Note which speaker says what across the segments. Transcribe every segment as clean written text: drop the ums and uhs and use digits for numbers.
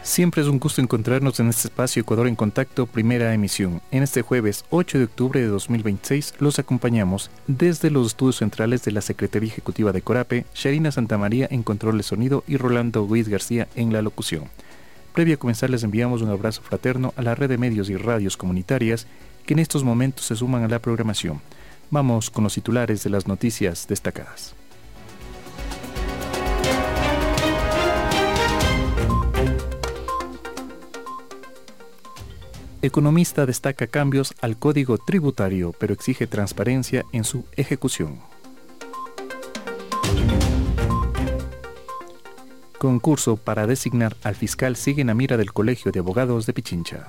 Speaker 1: Siempre es un gusto encontrarnos en este espacio Ecuador en Contacto, primera emisión. En este jueves 8 de octubre de 2026 los acompañamos desde los estudios centrales de la Secretaría Ejecutiva de Corape, Sharina Santamaría en control de sonido y Rolando Luis García en la locución. Previo a comenzar les enviamos un abrazo fraterno a la red de medios y radios comunitarias que en estos momentos se suman a la programación. Vamos con los titulares de las noticias destacadas. Economista destaca cambios al Código Tributario, pero exige transparencia en su ejecución. Concurso para designar al fiscal sigue en la mira del Colegio de Abogados de Pichincha.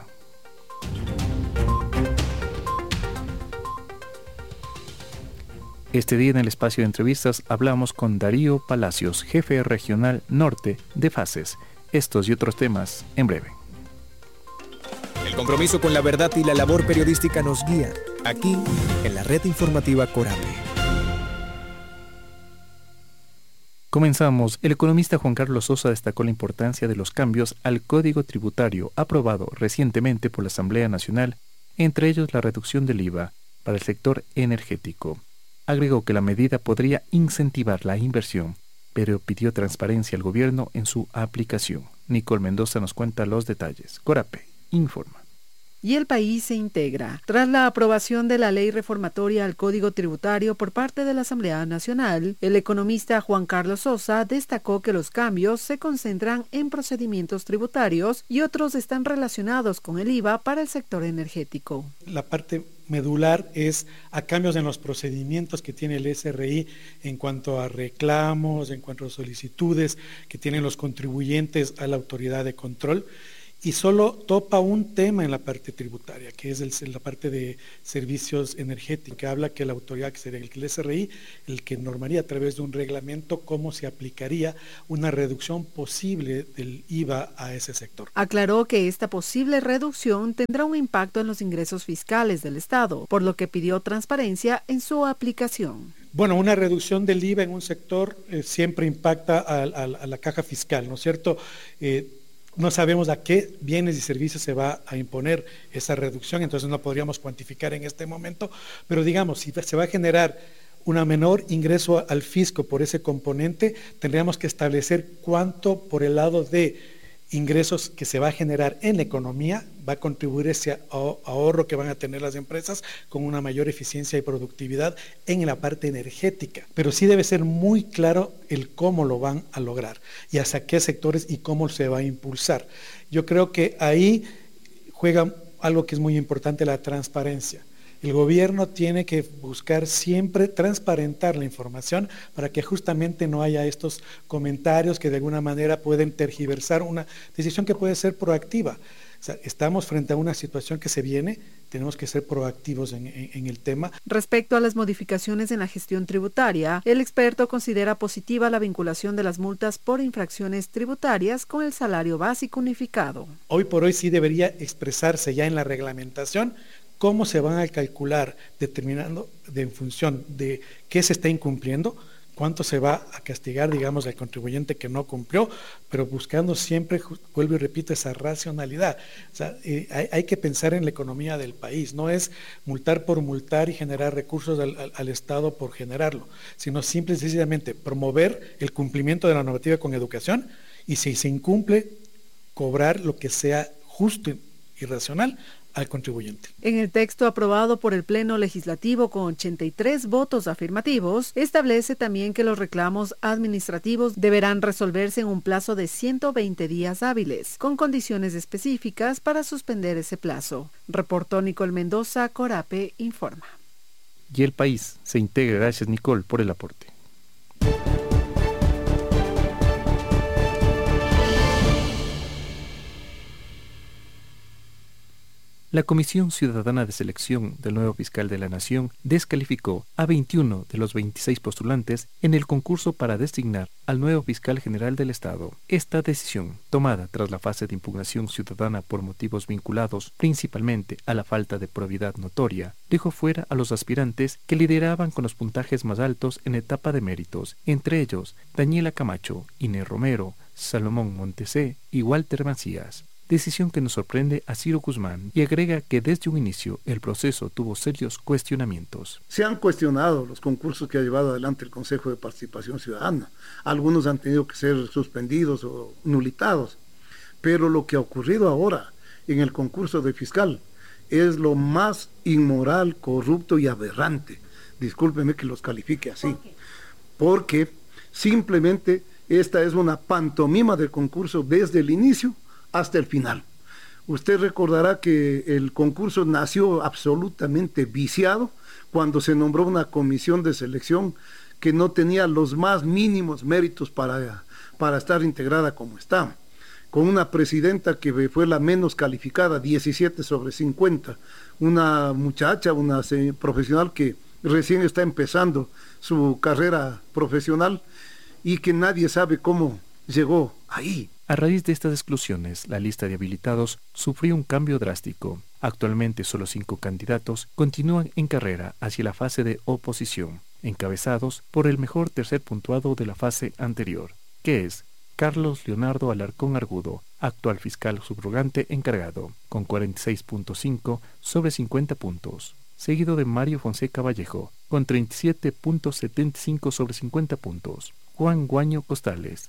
Speaker 1: Este día en el espacio de entrevistas hablamos con Darío Palacios, jefe regional norte de FACES. Estos y otros temas en breve.
Speaker 2: El compromiso con la verdad y la labor periodística nos guía, aquí, en la red informativa Corape.
Speaker 1: Comenzamos. El economista Juan Carlos Sosa destacó la importancia de los cambios al Código Tributario aprobado recientemente por la Asamblea Nacional, entre ellos la reducción del IVA para el sector energético. Agregó que la medida podría incentivar la inversión, pero pidió transparencia al gobierno en su aplicación. Nicole Mendoza nos cuenta los detalles. Corape informa.
Speaker 3: Y el país se integra. Tras la aprobación de la ley reformatoria al Código Tributario por parte de la Asamblea Nacional, el economista Juan Carlos Sosa destacó que los cambios se concentran en procedimientos tributarios y otros están relacionados con el IVA para el sector energético.
Speaker 4: La parte medular es a cambios en los procedimientos que tiene el SRI en cuanto a reclamos, en cuanto a solicitudes que tienen los contribuyentes a la autoridad de control. Y solo topa un tema en la parte tributaria, que es la parte de servicios energéticos, que habla que la autoridad, que sería el SRI, el que normaría a través de un reglamento cómo se aplicaría una reducción posible del IVA a ese sector.
Speaker 3: Aclaró que esta posible reducción tendrá un impacto en los ingresos fiscales del Estado, por lo que pidió transparencia en su aplicación.
Speaker 4: Bueno, una reducción del IVA en un sector siempre impacta a la caja fiscal, ¿no es cierto? No sabemos a qué bienes y servicios se va a imponer esa reducción, entonces no podríamos cuantificar en este momento, pero digamos, si se va a generar un menor ingreso al fisco por ese componente, tendríamos que establecer cuánto por el lado de ingresos que se va a generar en la economía va a contribuir ese ahorro que van a tener las empresas con una mayor eficiencia y productividad en la parte energética. Pero sí debe ser muy claro el cómo lo van a lograr y hacia qué sectores y cómo se va a impulsar. Yo creo que ahí juega algo que es muy importante, la transparencia. El gobierno tiene que buscar siempre transparentar la información para que justamente no haya estos comentarios que de alguna manera pueden tergiversar una decisión que puede ser proactiva. O sea, estamos frente a una situación que se viene, tenemos que ser proactivos en el tema.
Speaker 3: Respecto a las modificaciones en la gestión tributaria, el experto considera positiva la vinculación de las multas por infracciones tributarias con el salario básico unificado.
Speaker 4: Hoy por hoy sí debería expresarse ya en la reglamentación cómo se van a calcular, determinando en función de qué se está incumpliendo, cuánto se va a castigar, digamos, al contribuyente que no cumplió, pero buscando siempre, vuelvo y repito, esa racionalidad. O sea, hay que pensar en la economía del país, no es multar por multar y generar recursos al Estado por generarlo, sino simple y sencillamente promover el cumplimiento de la normativa con educación y si se incumple, cobrar lo que sea justo y racional al contribuyente.
Speaker 3: En el texto aprobado por el Pleno Legislativo con 83 votos afirmativos, establece también que los reclamos administrativos deberán resolverse en un plazo de 120 días hábiles, con condiciones específicas para suspender ese plazo. Reportó Nicole Mendoza, Corape informa.
Speaker 1: Y el país se integra. Gracias, Nicole, por el aporte. La Comisión Ciudadana de Selección del nuevo fiscal de la Nación descalificó a 21 de los 26 postulantes en el concurso para designar al nuevo fiscal general del Estado. Esta decisión, tomada tras la fase de impugnación ciudadana por motivos vinculados principalmente a la falta de probidad notoria, dejó fuera a los aspirantes que lideraban con los puntajes más altos en etapa de méritos, entre ellos Daniela Camacho, Inés Romero, Salomón Montesé y Walter Macías. Decisión que nos sorprende a Ciro Guzmán y agrega que desde un inicio el proceso tuvo serios cuestionamientos.
Speaker 5: Se han cuestionado los concursos que ha llevado adelante el Consejo de Participación Ciudadana. Algunos han tenido que ser suspendidos o nulitados, pero lo que ha ocurrido ahora en el concurso de fiscal es lo más inmoral, corrupto y aberrante. Discúlpeme que los califique así, porque simplemente esta es una pantomima del concurso desde el inicio hasta el final. Usted recordará que el concurso nació absolutamente viciado cuando se nombró una comisión de selección que no tenía los más mínimos méritos para estar integrada como está, con una presidenta que fue la menos calificada, 17 sobre 50, una muchacha, una profesional que recién está empezando su carrera profesional y que nadie sabe cómo llegó ahí.
Speaker 1: A raíz de estas exclusiones, la lista de habilitados sufrió un cambio drástico. Actualmente solo 5 candidatos continúan en carrera hacia la fase de oposición, encabezados por el mejor tercer puntuado de la fase anterior, que es Carlos Leonardo Alarcón Argudo, actual fiscal subrogante encargado, con 46.5 sobre 50 puntos, seguido de Mario Fonseca Vallejo, con 37.75 sobre 50 puntos, Juan Guaño Costales,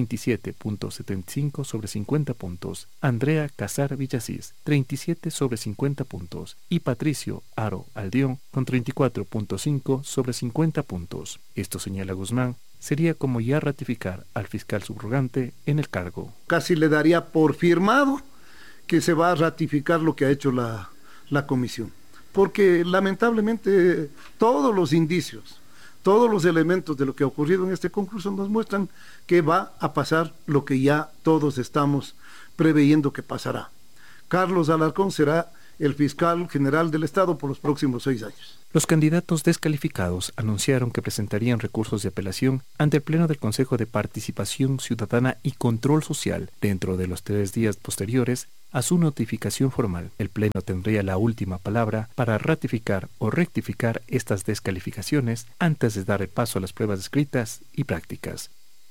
Speaker 1: 37.75 sobre 50 puntos, Andrea Casar Villasís, 37 sobre 50 puntos, y Patricio Aro Aldión, con 34.5 sobre 50 puntos. Esto, señala Guzmán, sería como ya ratificar al fiscal subrogante en el cargo.
Speaker 5: Casi le daría por firmado que se va a ratificar lo que ha hecho la comisión, porque lamentablemente todos los indicios, todos los elementos de lo que ha ocurrido en este concurso nos muestran que va a pasar lo que ya todos estamos preveyendo que pasará. Carlos Alarcón será el fiscal general del Estado por los próximos 6 años.
Speaker 1: Los candidatos descalificados anunciaron que presentarían recursos de apelación ante el Pleno del Consejo de Participación Ciudadana y Control Social dentro de los 3 días posteriores a su notificación formal. El Pleno tendría la última palabra para ratificar o rectificar estas descalificaciones antes de dar el paso a las pruebas escritas y prácticas.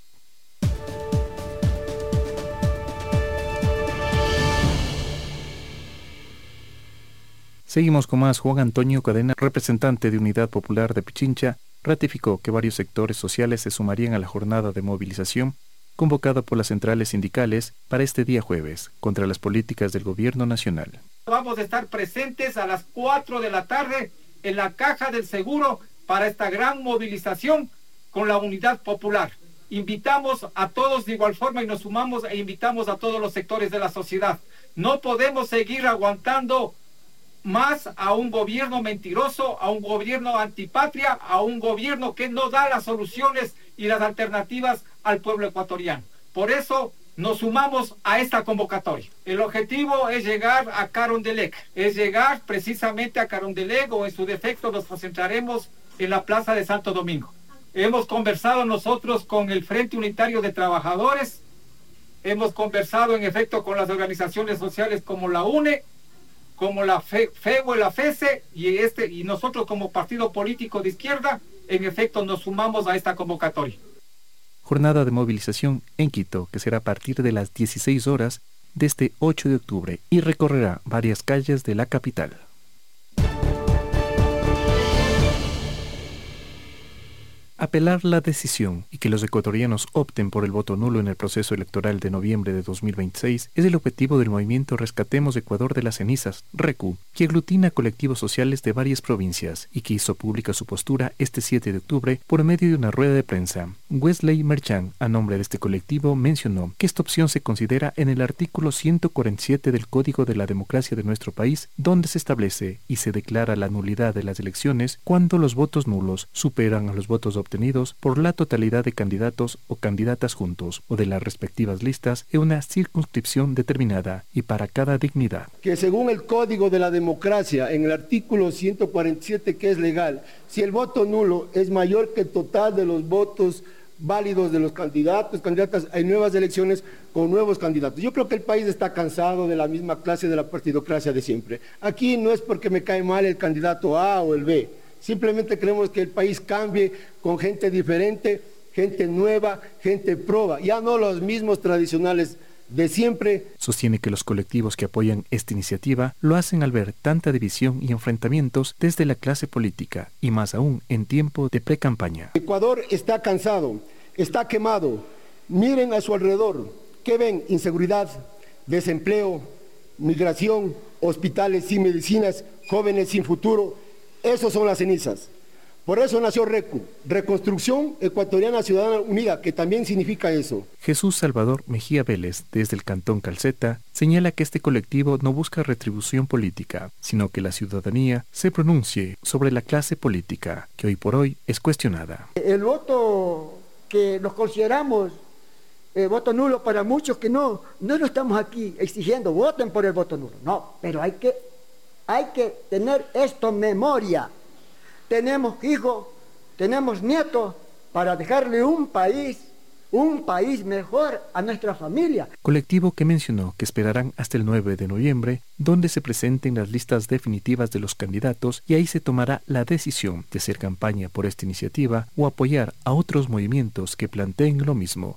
Speaker 1: Seguimos con más. Juan Antonio Cadena, representante de Unidad Popular de Pichincha, ratificó que varios sectores sociales se sumarían a la jornada de movilización convocada por las centrales sindicales para este día jueves contra las políticas del gobierno nacional.
Speaker 6: Vamos a estar presentes a las 4 de la tarde en la Caja del Seguro para esta gran movilización con la Unidad Popular. Invitamos a todos de igual forma y nos sumamos e invitamos a todos los sectores de la sociedad. No podemos seguir aguantando más a un gobierno mentiroso, a un gobierno antipatria, a un gobierno que no da las soluciones y las alternativas al pueblo ecuatoriano. Por eso nos sumamos a esta convocatoria. El objetivo es llegar a Carondelet, es llegar precisamente a Carondelet, o en su defecto nos concentraremos en la Plaza de Santo Domingo. Hemos conversado nosotros con el Frente Unitario de Trabajadores, hemos conversado en efecto con las organizaciones sociales como la UNE, como la FEGO y la FESE, y nosotros como partido político de izquierda, en efecto nos sumamos a esta convocatoria.
Speaker 1: Jornada de movilización en Quito, que será a partir de las 16 horas de este 8 de octubre y recorrerá varias calles de la capital. Apelar la decisión y que los ecuatorianos opten por el voto nulo en el proceso electoral de noviembre de 2026 es el objetivo del movimiento Rescatemos Ecuador de las Cenizas, RECU, que aglutina colectivos sociales de varias provincias y que hizo pública su postura este 7 de octubre por medio de una rueda de prensa. Wesley Merchant, a nombre de este colectivo, mencionó que esta opción se considera en el artículo 147 del Código de la Democracia de nuestro país, donde se establece y se declara la nulidad de las elecciones cuando los votos nulos superan a los votos obtenidos por la totalidad de candidatos o candidatas juntos o de las respectivas listas en una circunscripción determinada y para cada dignidad.
Speaker 7: Que según el Código de la Democracia, en el artículo 147, que es legal, si el voto nulo es mayor que el total de los votos válidos de los candidatas, hay nuevas elecciones con nuevos candidatos. Yo creo que el país está cansado de la misma clase de la partidocracia de siempre. Aquí no es porque me cae mal el candidato A o el B, simplemente queremos que el país cambie con gente diferente, gente nueva, gente proba, ya no los mismos tradicionales de siempre.
Speaker 1: Sostiene que los colectivos que apoyan esta iniciativa lo hacen al ver tanta división y enfrentamientos desde la clase política y más aún en tiempo de pre-campaña.
Speaker 7: Ecuador está cansado, está quemado. Miren a su alrededor. ¿Qué ven? Inseguridad, desempleo, migración, hospitales sin medicinas, jóvenes sin futuro. Esos son las cenizas. Por eso nació RECU, Reconstrucción Ecuatoriana Ciudadana Unida, que también significa eso.
Speaker 1: Jesús Salvador Mejía Vélez, desde el Cantón Calceta, señala que este colectivo no busca retribución política, sino que la ciudadanía se pronuncie sobre la clase política, que hoy por hoy es cuestionada.
Speaker 8: El voto que nos consideramos voto nulo para muchos, que no lo estamos aquí exigiendo, voten por el voto nulo, no, pero hay que tener esto en memoria. Tenemos hijos, tenemos nietos, para dejarle un país mejor a nuestra familia.
Speaker 1: Colectivo que mencionó que esperarán hasta el 9 de noviembre, donde se presenten las listas definitivas de los candidatos y ahí se tomará la decisión de hacer campaña por esta iniciativa o apoyar a otros movimientos que planteen lo mismo.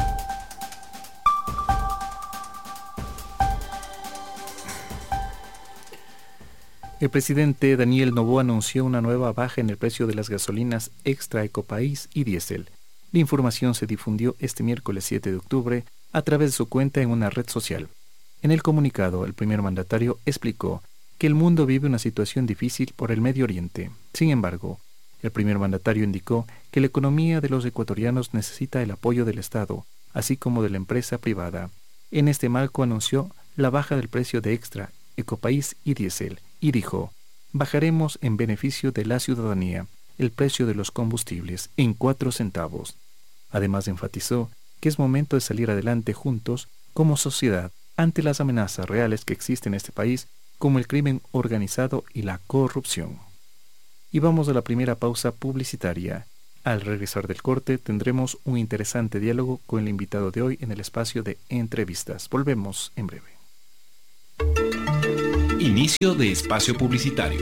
Speaker 1: El presidente Daniel Noboa anunció una nueva baja en el precio de las gasolinas Extra, Ecopaís y Diésel. La información se difundió este miércoles 7 de octubre a través de su cuenta en una red social. En el comunicado, el primer mandatario explicó que el mundo vive una situación difícil por el Medio Oriente. Sin embargo, el primer mandatario indicó que la economía de los ecuatorianos necesita el apoyo del Estado, así como de la empresa privada. En este marco anunció la baja del precio de Extra, Ecopaís y Diésel, y dijo: bajaremos en beneficio de la ciudadanía el precio de los combustibles en 4 centavos. Además enfatizó que es momento de salir adelante juntos como sociedad ante las amenazas reales que existen en este país, como el crimen organizado y la corrupción. Y vamos a la primera pausa publicitaria. Al regresar del corte tendremos un interesante diálogo con el invitado de hoy en el espacio de entrevistas. Volvemos en breve.
Speaker 9: Inicio de espacio publicitario.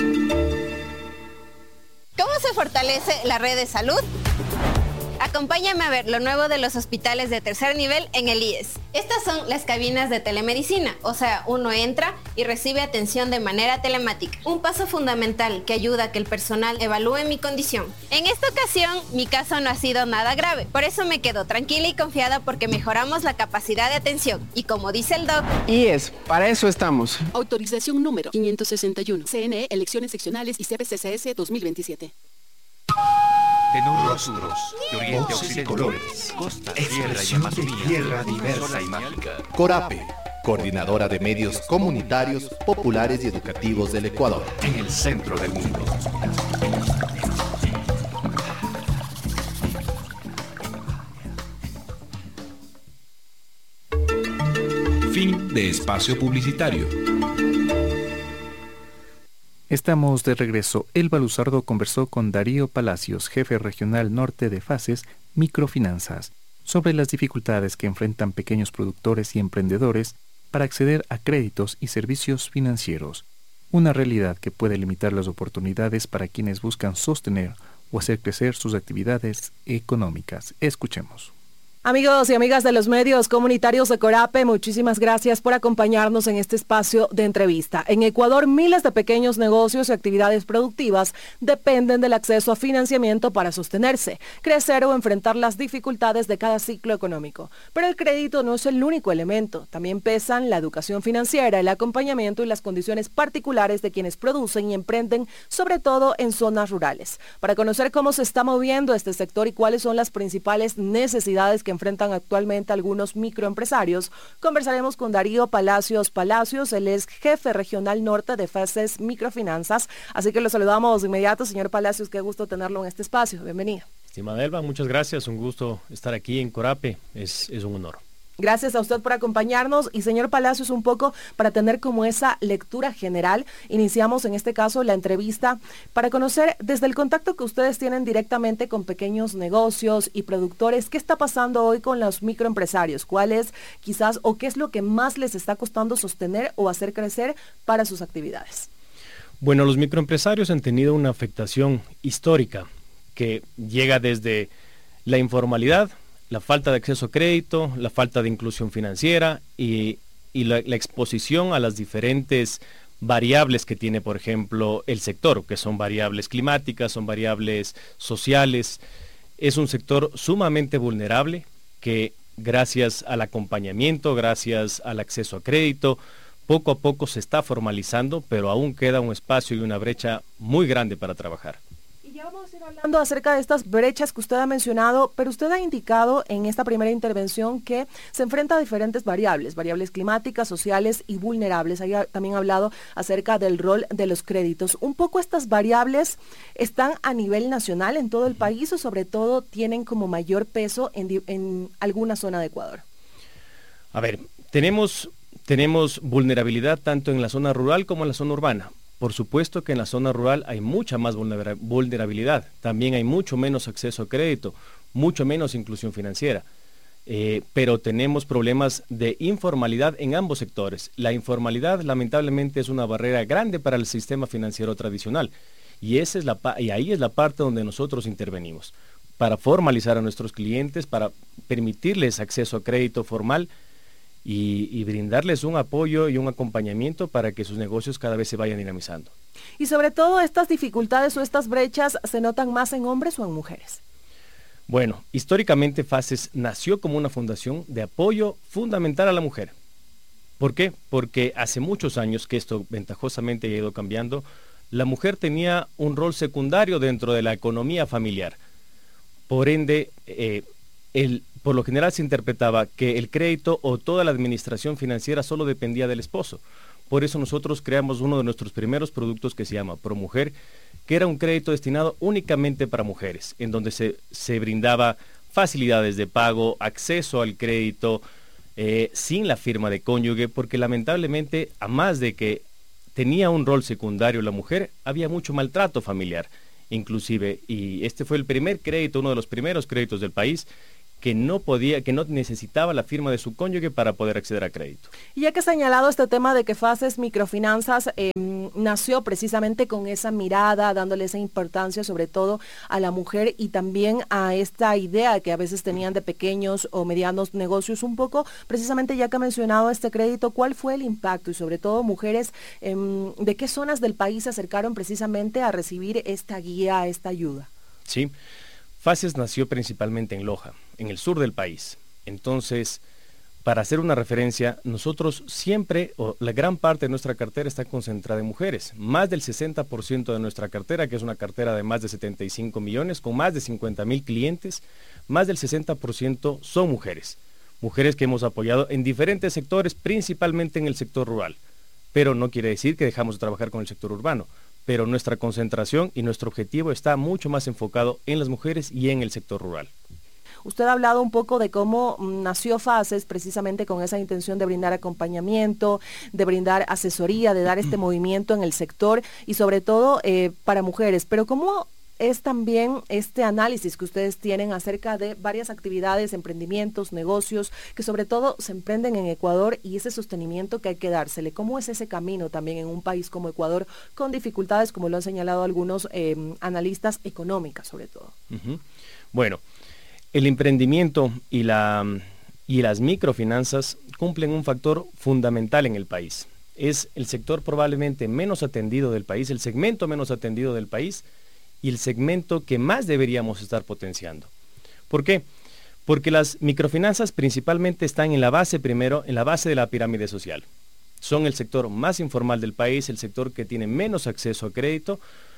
Speaker 10: ¿Cómo se fortalece la red de salud? Acompáñame a ver lo nuevo de los hospitales de tercer nivel en el IES. Estas son las cabinas de telemedicina, o sea, uno entra y recibe atención de manera telemática. Un paso fundamental que ayuda a que el personal evalúe mi condición. En esta ocasión, mi caso no ha sido nada grave, por eso me quedo tranquila y confiada porque mejoramos la capacidad de atención. Y como dice el doc...
Speaker 11: IES, para eso estamos.
Speaker 12: Autorización número 561. CNE, elecciones seccionales y CPCCS 2027.
Speaker 13: Tenor rostros de oriente a occidente, colores, costa, tierra y amazonía, tierra diversa y mágica.
Speaker 14: Corape, coordinadora de medios comunitarios, populares y educativos del Ecuador.
Speaker 13: En el centro del mundo.
Speaker 9: Fin de espacio publicitario.
Speaker 1: Estamos de regreso. Elba Luzardo conversó con Darío Palacios, jefe regional norte de FACES Microfinanzas, sobre las dificultades que enfrentan pequeños productores y emprendedores para acceder a créditos y servicios financieros, una realidad que puede limitar las oportunidades para quienes buscan sostener o hacer crecer sus actividades económicas. Escuchemos.
Speaker 15: Amigos y amigas de los medios comunitarios de Corape, muchísimas gracias por acompañarnos en este espacio de entrevista. En Ecuador, miles de pequeños negocios y actividades productivas dependen del acceso a financiamiento para sostenerse, crecer o enfrentar las dificultades de cada ciclo económico. Pero el crédito no es el único elemento. También pesan la educación financiera, el acompañamiento y las condiciones particulares de quienes producen y emprenden, sobre todo en zonas rurales. Para conocer cómo se está moviendo este sector y cuáles son las principales necesidades que enfrentan actualmente algunos microempresarios, conversaremos con Darío Palacios. Él es jefe regional norte de FACES Microfinanzas, así que lo saludamos de inmediato. Señor Palacios, qué gusto tenerlo en este espacio. Bienvenido.
Speaker 16: Estimada Elba, muchas gracias, un gusto estar aquí en Corape, es un honor.
Speaker 15: Gracias a usted por acompañarnos y señor Palacios, un poco para tener como esa lectura general, iniciamos en este caso la entrevista para conocer desde el contacto que ustedes tienen directamente con pequeños negocios y productores, ¿qué está pasando hoy con los microempresarios? ¿Cuál es quizás o qué es lo que más les está costando sostener o hacer crecer para sus actividades?
Speaker 16: Bueno, los microempresarios han tenido una afectación histórica que llega desde la informalidad, la falta de acceso a crédito, la falta de inclusión financiera y la exposición a las diferentes variables que tiene, por ejemplo, el sector, que son variables climáticas, son variables sociales. Es un sector sumamente vulnerable que gracias al acompañamiento, gracias al acceso a crédito, poco a poco se está formalizando, pero aún queda un espacio y una brecha muy grande para trabajar.
Speaker 15: Ya vamos a ir hablando acerca de estas brechas que usted ha mencionado, pero usted ha indicado en esta primera intervención que se enfrenta a diferentes variables climáticas, sociales y vulnerables. Ahí también ha hablado acerca del rol de los créditos. Un poco estas variables están a nivel nacional en todo el país o sobre todo tienen como mayor peso en alguna zona de Ecuador.
Speaker 16: A ver, tenemos vulnerabilidad tanto en la zona rural como en la zona urbana. Por supuesto que en la zona rural hay mucha más vulnerabilidad, también hay mucho menos acceso a crédito, mucho menos inclusión financiera, pero tenemos problemas de informalidad en ambos sectores. La informalidad lamentablemente es una barrera grande para el sistema financiero tradicional y ahí es la parte donde nosotros intervenimos, para formalizar a nuestros clientes, para permitirles acceso a crédito formal y brindarles un apoyo y un acompañamiento para que sus negocios cada vez se vayan dinamizando.
Speaker 15: Y sobre todo, ¿estas dificultades o estas brechas se notan más en hombres o en mujeres?
Speaker 16: Bueno, históricamente FACES nació como una fundación de apoyo fundamental a la mujer. ¿Por qué? Porque hace muchos años que esto ventajosamente ha ido cambiando, la mujer tenía un rol secundario dentro de la economía familiar. Por ende, por lo general se interpretaba que el crédito o toda la administración financiera solo dependía del esposo. Por eso nosotros creamos uno de nuestros primeros productos que se llama ProMujer, que era un crédito destinado únicamente para mujeres, en donde se brindaba facilidades de pago, acceso al crédito, sin la firma de cónyuge, porque lamentablemente, a más de que tenía un rol secundario la mujer, había mucho maltrato familiar, inclusive, y este fue el primer crédito, uno de los primeros créditos del país, que no necesitaba la firma de su cónyuge para poder acceder a crédito.
Speaker 15: Y ya que ha señalado este tema de que FACES Microfinanzas nació precisamente con esa mirada, dándole esa importancia sobre todo a la mujer y también a esta idea que a veces tenían de pequeños o medianos negocios, un poco precisamente ya que ha mencionado este crédito, ¿cuál fue el impacto? Y sobre todo mujeres, ¿de qué zonas del país se acercaron precisamente a recibir esta guía, esta ayuda?
Speaker 16: Sí. FACES nació principalmente en Loja, en el sur del país. Entonces, para hacer una referencia, nosotros siempre, o la gran parte de nuestra cartera está concentrada en mujeres. Más del 60% de nuestra cartera, que es una cartera de más de 75 millones, con más de 50,000 clientes, más del 60% son mujeres. Mujeres que hemos apoyado en diferentes sectores, principalmente en el sector rural. Pero no quiere decir que dejamos de trabajar con el sector urbano. Pero nuestra concentración y nuestro objetivo está mucho más enfocado en las mujeres y en el sector rural.
Speaker 15: Usted ha hablado un poco de cómo nació FACES precisamente con esa intención de brindar acompañamiento, de brindar asesoría, de dar este movimiento en el sector y sobre todo para mujeres. Pero ¿cómo es también este análisis que ustedes tienen acerca de varias actividades, emprendimientos, negocios, que sobre todo se emprenden en Ecuador y ese sostenimiento que hay que dársele? ¿Cómo es ese camino también en un país como Ecuador con dificultades, como lo han señalado algunos analistas, económicas sobre todo?
Speaker 16: Bueno, El emprendimiento y las microfinanzas cumplen un factor fundamental en el país. Es el sector probablemente menos atendido del país, el segmento menos atendido del país y el segmento que más deberíamos estar potenciando. ¿Por qué? Porque las microfinanzas principalmente están en la base primero, en la base de la pirámide social. Son el sector más informal del país, el sector que tiene menos acceso a crédito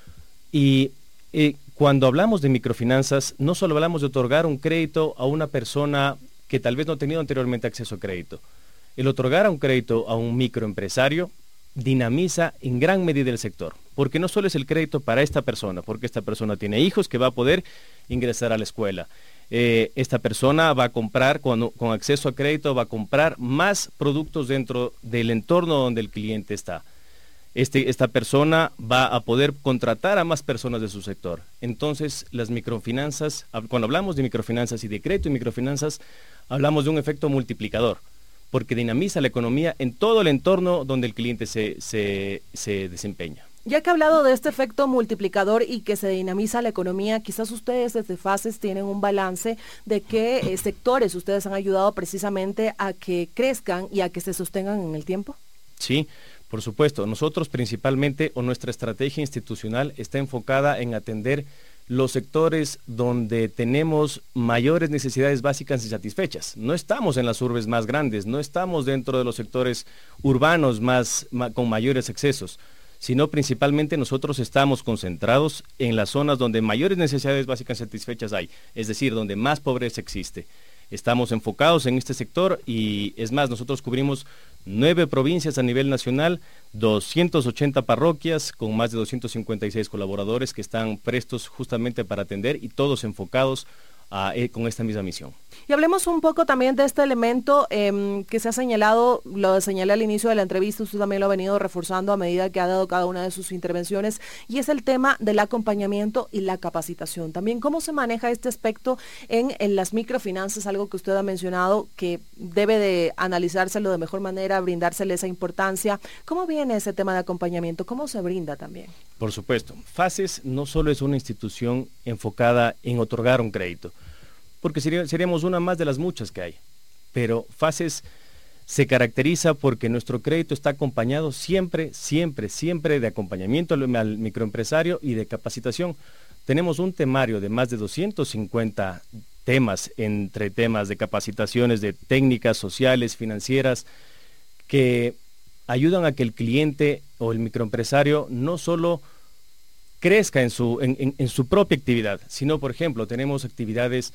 Speaker 16: y cuando hablamos de microfinanzas no solo hablamos de otorgar un crédito a una persona que tal vez no ha tenido anteriormente acceso a crédito. El otorgar un crédito a un microempresario dinamiza en gran medida el sector, porque no solo es el crédito para esta persona, porque esta persona tiene hijos que va a poder ingresar a la escuela. Esta persona va a comprar, con acceso a crédito, va a comprar más productos dentro del entorno donde el cliente está. Esta persona va a poder contratar a más personas de su sector. Entonces, las microfinanzas, cuando hablamos de microfinanzas y de crédito y microfinanzas, hablamos de un efecto multiplicador, porque dinamiza la economía en todo el entorno donde el cliente se desempeña.
Speaker 15: Ya que ha hablado de este efecto multiplicador y que se dinamiza la economía, quizás ustedes desde FACES tienen un balance de qué sectores ustedes han ayudado precisamente a que crezcan y a que se sostengan en el tiempo.
Speaker 16: Sí, por supuesto. Nosotros principalmente, o nuestra estrategia institucional está enfocada en atender los sectores donde tenemos mayores necesidades básicas insatisfechas. No estamos en las urbes más grandes, no estamos dentro de los sectores urbanos con mayores accesos, sino principalmente nosotros estamos concentrados en las zonas donde mayores necesidades básicas satisfechas hay, es decir, donde más pobreza existe. Estamos enfocados en este sector y es más, nosotros cubrimos 9 provincias a nivel nacional, 280 parroquias con más de 256 colaboradores que están prestos justamente para atender y todos enfocados con esta misma misión.
Speaker 15: Y hablemos un poco también de este elemento que se ha señalado, lo señalé al inicio de la entrevista, usted también lo ha venido reforzando a medida que ha dado cada una de sus intervenciones, y es el tema del acompañamiento y la capacitación. También, ¿cómo se maneja este aspecto en las microfinanzas? Algo que usted ha mencionado, que debe de analizárselo de mejor manera, brindársele esa importancia. ¿Cómo viene ese tema de acompañamiento? ¿Cómo se brinda también?
Speaker 16: Por supuesto. FACES no solo es una institución enfocada en otorgar un crédito, porque seríamos una más de las muchas que hay. Pero FACES se caracteriza porque nuestro crédito está acompañado siempre de acompañamiento al microempresario y de capacitación. Tenemos un temario de más de 250 temas, entre temas de capacitaciones de técnicas sociales, financieras, que ayudan a que el cliente o el microempresario no solo crezca en su propia actividad, sino, por ejemplo, tenemos actividades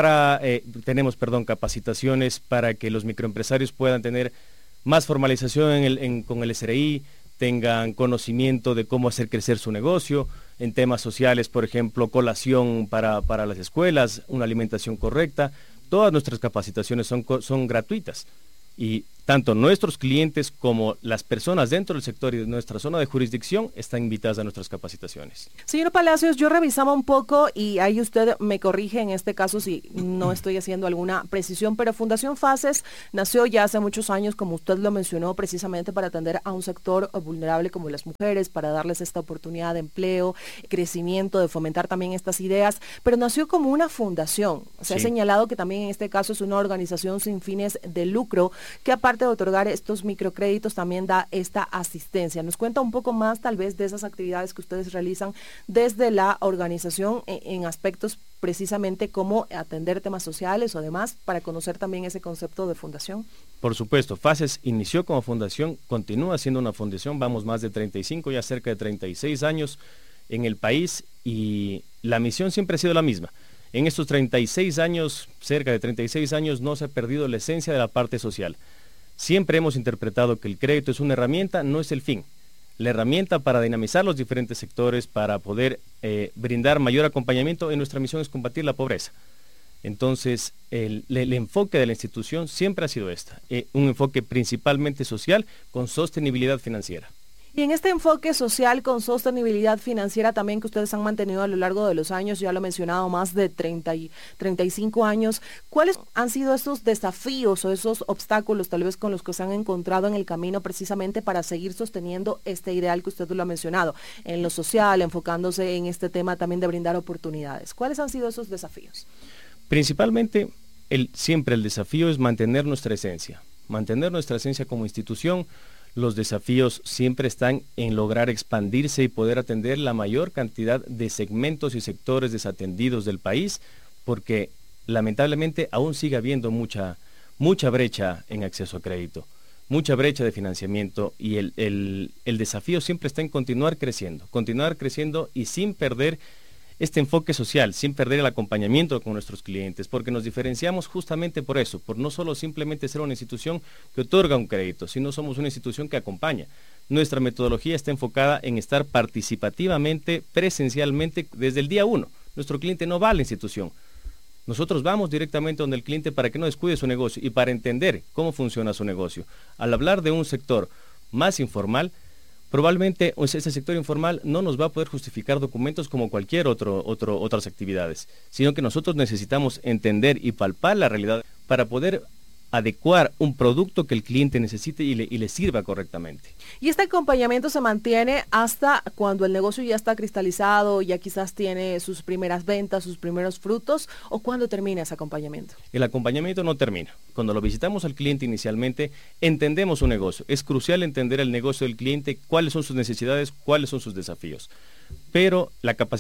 Speaker 16: capacitaciones para que los microempresarios puedan tener más formalización con el SRI, tengan conocimiento de cómo hacer crecer su negocio, en temas sociales, por ejemplo, colación para las escuelas, una alimentación correcta. Todas nuestras capacitaciones son gratuitas y tanto nuestros clientes como las personas dentro del sector y de nuestra zona de jurisdicción están invitadas a nuestras capacitaciones.
Speaker 15: Señor Palacios, yo revisaba un poco y ahí usted me corrige en este caso si no estoy haciendo alguna precisión, pero Fundación FACES nació ya hace muchos años, como usted lo mencionó, precisamente para atender a un sector vulnerable como las mujeres, para darles esta oportunidad de empleo, crecimiento, de fomentar también estas ideas, pero nació como una fundación. Se ha señalado que también en este caso es una organización sin fines de lucro que aparte de otorgar estos microcréditos también da esta asistencia. Nos cuenta un poco más tal vez de esas actividades que ustedes realizan desde la organización en aspectos precisamente como atender temas sociales o demás, para conocer también ese concepto de fundación.
Speaker 16: Por supuesto, FACES inició como fundación, continúa siendo una fundación, vamos más de 35, ya cerca de 36 años en el país y la misión siempre ha sido la misma. En estos 36 años, cerca de 36 años, no se ha perdido la esencia de la parte social. Siempre hemos interpretado que el crédito es una herramienta, no es el fin. La herramienta para dinamizar los diferentes sectores, para poder brindar mayor acompañamiento, en nuestra misión es combatir la pobreza. Entonces, el enfoque de la institución siempre ha sido un enfoque principalmente social con sostenibilidad financiera.
Speaker 15: Y en este enfoque social con sostenibilidad financiera también que ustedes han mantenido a lo largo de los años, ya lo he mencionado, más de 35 años, ¿cuáles han sido esos desafíos o esos obstáculos tal vez con los que se han encontrado en el camino precisamente para seguir sosteniendo este ideal que usted lo ha mencionado, en lo social, enfocándose en este tema también de brindar oportunidades? ¿Cuáles han sido esos desafíos?
Speaker 16: Principalmente, siempre el desafío es mantener nuestra esencia como institución. Los desafíos siempre están en lograr expandirse y poder atender la mayor cantidad de segmentos y sectores desatendidos del país, porque lamentablemente aún sigue habiendo mucha brecha en acceso a crédito, mucha brecha de financiamiento, y el desafío siempre está en continuar creciendo y sin perder este enfoque social, sin perder el acompañamiento con nuestros clientes, porque nos diferenciamos justamente por eso, por no solo simplemente ser una institución que otorga un crédito, sino somos una institución que acompaña. Nuestra metodología está enfocada en estar participativamente, presencialmente, desde el día 1. Nuestro cliente no va a la institución. Nosotros vamos directamente donde el cliente para que no descuide su negocio y para entender cómo funciona su negocio. Al hablar de un sector más informal, probablemente ese sector informal no nos va a poder justificar documentos como cualquier otras actividades, sino que nosotros necesitamos entender y palpar la realidad para poder adecuar un producto que el cliente necesite y le sirva correctamente.
Speaker 15: ¿Y este acompañamiento se mantiene hasta cuando el negocio ya está cristalizado, ya quizás tiene sus primeras ventas, sus primeros frutos, o cuándo termina ese acompañamiento?
Speaker 16: El acompañamiento no termina. Cuando lo visitamos al cliente inicialmente, entendemos su negocio. Es crucial entender el negocio del cliente, cuáles son sus necesidades, cuáles son sus desafíos. Pero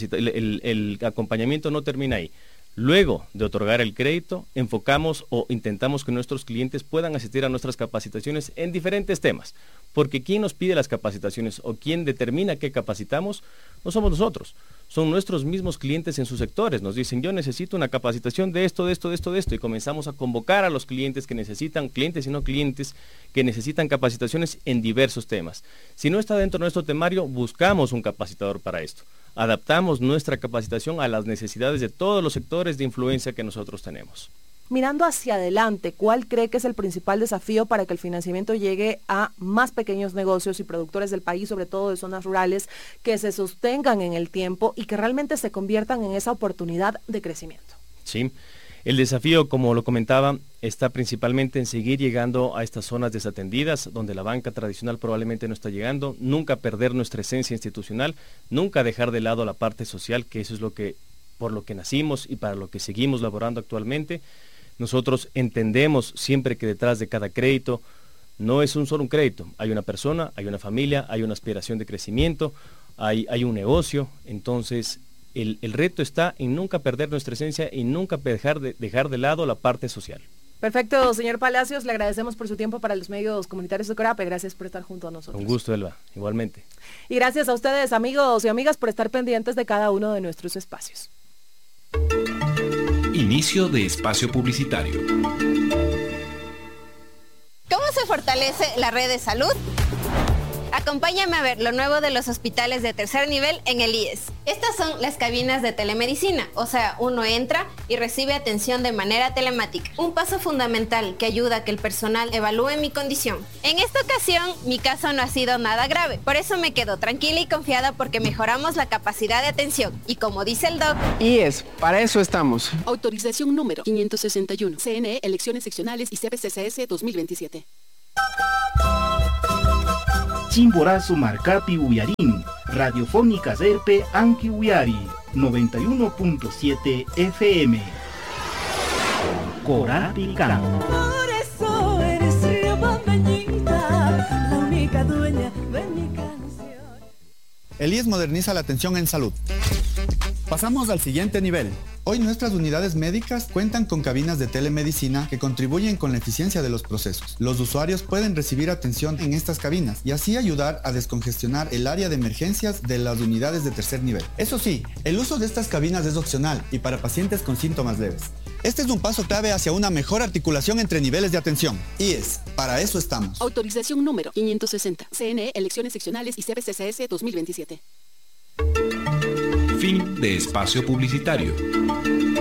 Speaker 16: el acompañamiento no termina ahí. Luego de otorgar el crédito, enfocamos o intentamos que nuestros clientes puedan asistir a nuestras capacitaciones en diferentes temas, porque quien nos pide las capacitaciones o quien determina qué capacitamos, no somos nosotros, son nuestros mismos clientes en sus sectores. Nos dicen, yo necesito una capacitación de esto, y comenzamos a convocar a los clientes que necesitan, clientes y no clientes, que necesitan capacitaciones en diversos temas. Si no está dentro de nuestro temario, buscamos un capacitador para esto. Adaptamos nuestra capacitación a las necesidades de todos los sectores de influencia que nosotros tenemos.
Speaker 15: Mirando hacia adelante, ¿cuál cree que es el principal desafío para que el financiamiento llegue a más pequeños negocios y productores del país, sobre todo de zonas rurales, que se sostengan en el tiempo y que realmente se conviertan en esa oportunidad de crecimiento?
Speaker 16: Sí. El desafío, como lo comentaba, está principalmente en seguir llegando a estas zonas desatendidas, donde la banca tradicional probablemente no está llegando, nunca perder nuestra esencia institucional, nunca dejar de lado la parte social, que eso es por lo que nacimos y para lo que seguimos laborando actualmente. Nosotros entendemos siempre que detrás de cada crédito no es solo un crédito, hay una persona, hay una familia, hay una aspiración de crecimiento, hay un negocio. Entonces el reto está en nunca perder nuestra esencia y nunca dejar de lado la parte social.
Speaker 15: Perfecto, señor Palacios, le agradecemos por su tiempo para los medios comunitarios de Corape. Gracias por estar junto a nosotros.
Speaker 16: Un gusto, Elba, igualmente.
Speaker 15: Y gracias a ustedes, amigos y amigas, por estar pendientes de cada uno de nuestros espacios.
Speaker 9: Inicio de espacio publicitario.
Speaker 10: ¿Cómo se fortalece la red de salud? Acompáñame a ver lo nuevo de los hospitales de tercer nivel en el IES. Estas son las cabinas de telemedicina, o sea, uno entra y recibe atención de manera telemática. Un paso fundamental que ayuda a que el personal evalúe mi condición. En esta ocasión, mi caso no ha sido nada grave, por eso me quedo tranquila y confiada porque mejoramos la capacidad de atención. Y como dice el doc,
Speaker 11: IES, para eso estamos.
Speaker 12: Autorización número 561. CNE, elecciones seccionales y CPCCS 2027.
Speaker 17: Chimborazo Marcapi Uyarín, Radiofónica Serpe Anki Uyari, 91.7 FM. Corapi Campo.
Speaker 18: Por eso eres riobambeñita, la única dueña de mi canción.
Speaker 19: El IES moderniza la atención en salud. Pasamos al siguiente nivel. Hoy nuestras unidades médicas cuentan con cabinas de telemedicina que contribuyen con la eficiencia de los procesos. Los usuarios pueden recibir atención en estas cabinas y así ayudar a descongestionar el área de emergencias de las unidades de tercer nivel. Eso sí, el uso de estas cabinas es opcional y para pacientes con síntomas leves. Este es un paso clave hacia una mejor articulación entre niveles de atención. IES, para eso estamos.
Speaker 12: Autorización número 560. CNE, elecciones seccionales y CPCCS 2027.
Speaker 9: Fin de espacio publicitario.